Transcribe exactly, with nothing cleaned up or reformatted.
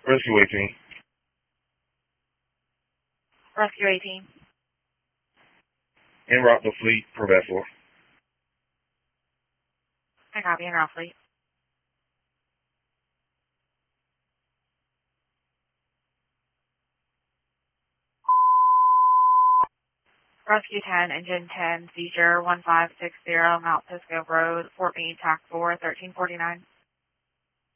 Rescue eighteen. Rescue eighteen. En route to fleet per vessel. I copy, en route fleet. Rescue ten, engine ten, seizure one five six zero, Mount Pisco Road, Fort Meade, T A C four, thirteen forty-nine.